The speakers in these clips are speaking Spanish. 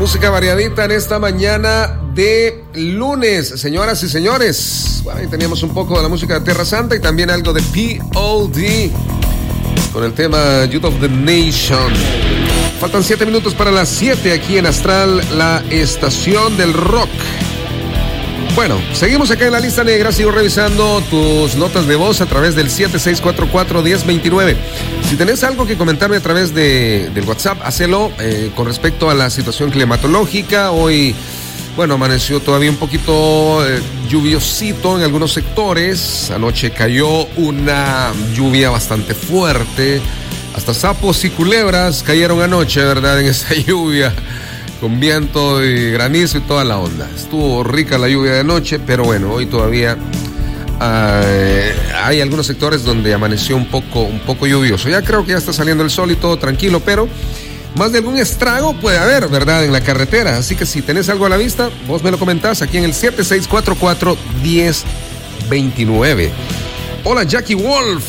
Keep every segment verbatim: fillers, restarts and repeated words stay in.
Música variadita en esta mañana de lunes, señoras y señores. Bueno, ahí teníamos un poco de la música de Tierra Santa y también algo de P O D con el tema Youth of the Nation. Faltan siete minutos para las siete aquí en Astral, la estación del rock. Bueno, seguimos acá en la lista negra. Sigo revisando tus notas de voz a través del siete seis cuatro cuatro, uno cero dos nueve. Si tenés algo que comentarme a través de, del WhatsApp, hacelo eh, con respecto a la situación climatológica. Hoy, bueno, amaneció todavía un poquito eh, lluviosito en algunos sectores. Anoche cayó una lluvia bastante fuerte. Hasta sapos y culebras cayeron anoche, ¿verdad? En esa lluvia, con viento y granizo y toda la onda. Estuvo rica la lluvia de anoche, pero bueno, hoy todavía uh, hay algunos sectores donde amaneció un poco, un poco lluvioso. Ya creo que ya está saliendo el sol y todo tranquilo, pero más de algún estrago puede haber, ¿verdad? En la carretera. Así que si tenés algo a la vista, vos me lo comentás aquí en el siete seis cuatro cuatro, uno cero dos nueve. Hola, Jackie Wolf.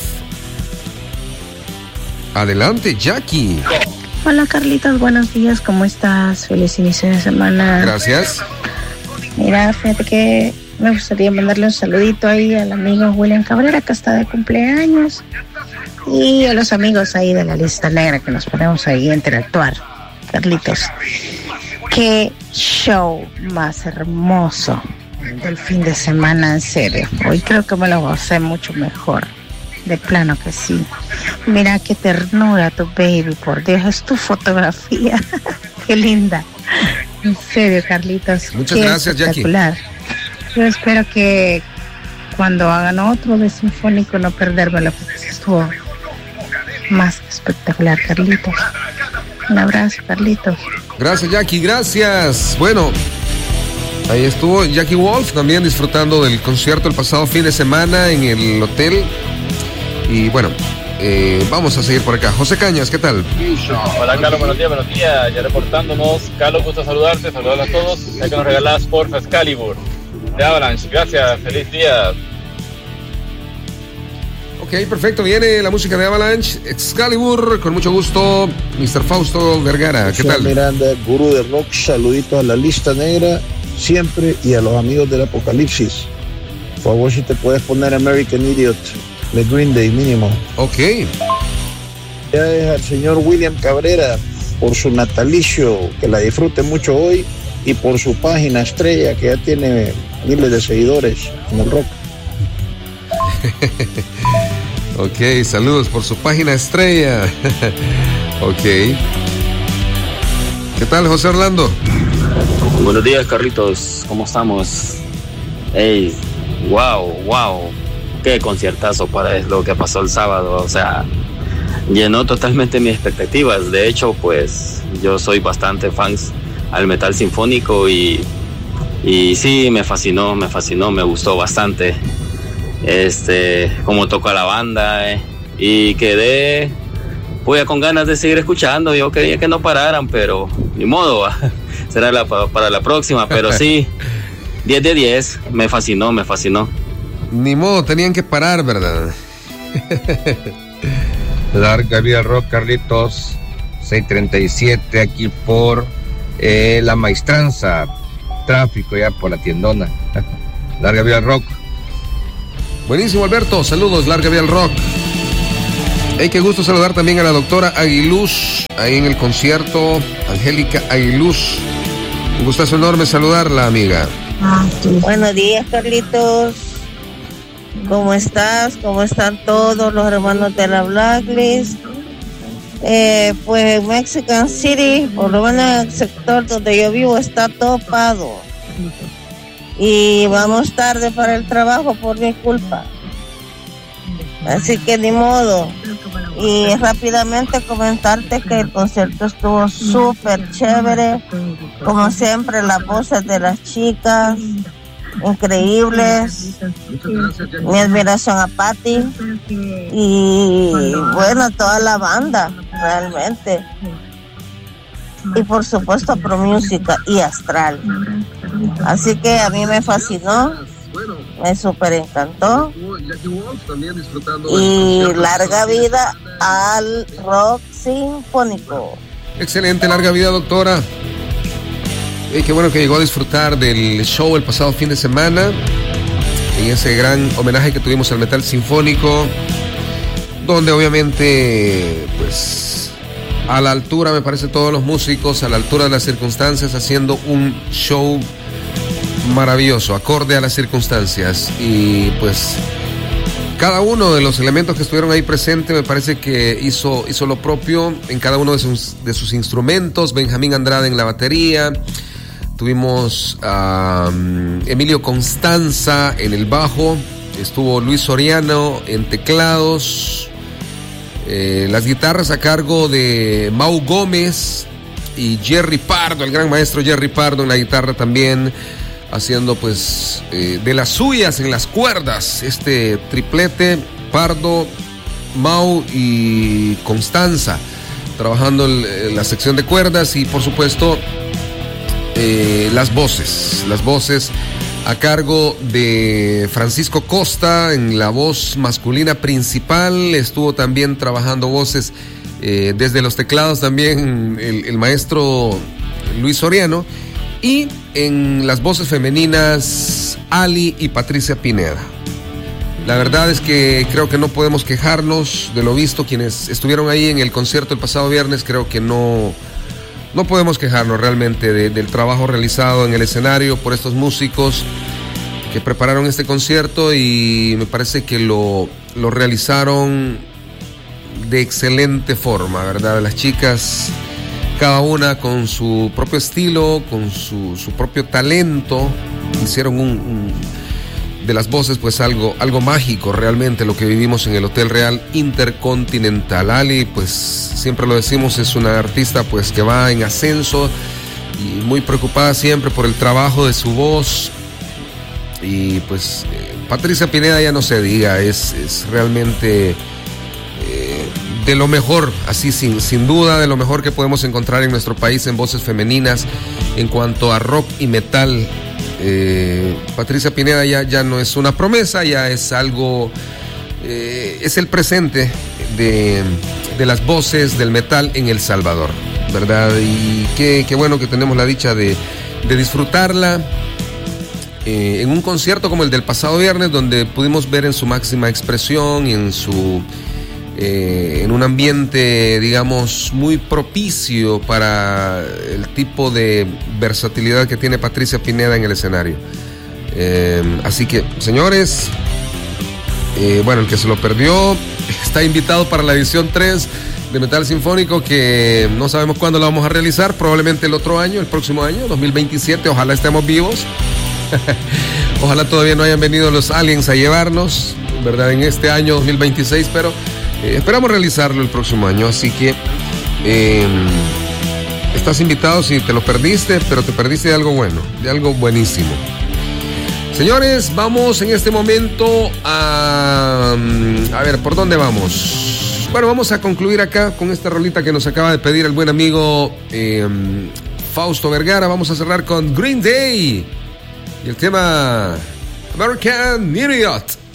Adelante, Jackie. Hola Carlitos, buenos días, ¿cómo estás? Feliz inicio de semana. Gracias. Mira, fíjate que me gustaría mandarle un saludito ahí al amigo William Cabrera, que está de cumpleaños, y a los amigos ahí de la lista negra que nos ponemos ahí a interactuar. Carlitos, qué show más hermoso del fin de semana, en serio. Hoy creo que me lo gocé mucho mejor. De plano que sí. Mira qué ternura tu baby, por Dios, es tu fotografía. Qué linda. En serio, Carlitos. Muchas qué gracias, espectacular. Jackie. Yo espero que cuando hagan otro de Sinfónico no perdérmelo, porque estuvo más que espectacular, Carlitos. Un abrazo, Carlitos. Gracias, Jackie, gracias. Bueno, ahí estuvo Jackie Wolf también disfrutando del concierto el pasado fin de semana en el hotel. Y bueno, eh, vamos a seguir por acá. José Cañas, ¿qué tal? Hola, Carlos, buenos días, buenos días. Ya reportándonos. Carlos, gusto saludarte, saludar a todos. Ya que nos regalás, porfa, Excalibur de Avalanche. Gracias, feliz día. Ok, perfecto. Viene la música de Avalanche, Excalibur, con mucho gusto, mister Fausto Vergara. ¿Qué tal? Miranda, gurú de rock, saluditos a la lista negra, siempre, y a los amigos del Apocalipsis. Por favor, si te puedes poner American Idiot de Green Day mínimo. Ok. Ya es al señor William Cabrera por su natalicio, que la disfrute mucho hoy, y por su página estrella, que ya tiene miles de seguidores en el rock. Ok, saludos por su página estrella. Ok. ¿Qué tal, José Orlando? Buenos días, Carlitos, ¿cómo estamos? Hey, wow, wow. Qué conciertazo para lo que pasó el sábado, o sea, llenó totalmente mis expectativas. De hecho, pues yo soy bastante fan al metal sinfónico y, y sí, me fascinó, me fascinó, me gustó bastante este, cómo toca la banda, eh, y quedé pues con ganas de seguir escuchando. Yo quería que no pararan, pero ni modo, será la, para la próxima, pero sí, diez de diez, me fascinó, me fascinó. Ni modo, tenían que parar, ¿verdad? Larga vida rock, Carlitos. seis treinta y siete aquí por eh, La Maestranza. Tráfico ya por la tiendona. Larga vida rock. Buenísimo, Alberto. Saludos, larga vida al rock. Hey, qué gusto saludar también a la doctora Aguiluz ahí en el concierto. Angélica Aguiluz. Un gustazo enorme saludarla, amiga. Buenos días, Carlitos. ¿Cómo estás? ¿Cómo están todos los hermanos de la Blacklist? Eh, pues en Mexican City, por lo menos en el sector donde yo vivo, está topado. Y vamos tarde para el trabajo por mi culpa. Así que ni modo. Y rápidamente comentarte que el concierto estuvo súper chévere. Como siempre, las voces de las chicas increíbles. Mi admiración a Patti y bueno, toda la banda realmente, y por supuesto Pro Música y Astral. Así que a mí me fascinó, me super encantó, y larga vida al rock sinfónico. Excelente, larga vida, doctora. Y qué bueno que llegó a disfrutar del show el pasado fin de semana, en ese gran homenaje que tuvimos al metal sinfónico, donde obviamente, pues, a la altura, me parece, todos los músicos, a la altura de las circunstancias, haciendo un show maravilloso, acorde a las circunstancias. Y pues cada uno de los elementos que estuvieron ahí presentes me parece que hizo, hizo lo propio en cada uno de sus, de sus instrumentos. Benjamín Andrade en la batería, tuvimos a um, Emilio Constanza en el bajo, estuvo Luis Soriano en teclados, eh, las guitarras a cargo de Mau Gómez y Jerry Pardo, el gran maestro Jerry Pardo en la guitarra también, haciendo pues eh, de las suyas en las cuerdas, este triplete, Pardo, Mau y Constanza, trabajando en la sección de cuerdas. Y por supuesto eh, las voces, las voces a cargo de Francisco Costa en la voz masculina principal. Estuvo también trabajando voces eh, desde los teclados también el, el maestro Luis Soriano. Y en las voces femeninas, Ali y Patricia Pineda. La verdad es que creo que no podemos quejarnos de lo visto. Quienes estuvieron ahí en el concierto el pasado viernes, creo que no, no podemos quejarnos realmente de, del trabajo realizado en el escenario por estos músicos que prepararon este concierto, y me parece que lo, lo realizaron de excelente forma, ¿verdad? Las chicas, cada una con su propio estilo, con su, su propio talento, hicieron un, un de las voces pues algo, algo mágico realmente lo que vivimos en el Hotel Real Intercontinental. Ali, pues siempre lo decimos, es una artista pues que va en ascenso y muy preocupada siempre por el trabajo de su voz. Y pues eh, Patricia Pineda ya no se diga, es, es realmente de lo mejor, así sin, sin duda, de lo mejor que podemos encontrar en nuestro país en voces femeninas en cuanto a rock y metal. Eh, Patricia Pineda ya, ya no es una promesa, ya es algo, eh, es el presente de, de las voces del metal en El Salvador, ¿verdad? Y qué, qué bueno que tenemos la dicha de, de disfrutarla eh, en un concierto como el del pasado viernes, donde pudimos ver en su máxima expresión y en su... Eh, en un ambiente, digamos, muy propicio para el tipo de versatilidad que tiene Patricia Pineda en el escenario. Eh, así que, señores, eh, bueno, el que se lo perdió está invitado para la edición tres de Metal Sinfónico, que no sabemos cuándo la vamos a realizar, probablemente el otro año, el próximo año, dos mil veintisiete, ojalá estemos vivos. Ojalá todavía no hayan venido los aliens a llevarnos, ¿verdad? En este año dos mil veintiséis, pero Eh, esperamos realizarlo el próximo año, así que eh, estás invitado si te lo perdiste, pero te perdiste de algo bueno, de algo buenísimo. Señores, vamos en este momento a... A ver, ¿por dónde vamos? Bueno, vamos a concluir acá con esta rolita que nos acaba de pedir el buen amigo eh, Fausto Vergara. Vamos a cerrar con Green Day y el tema American Idiot.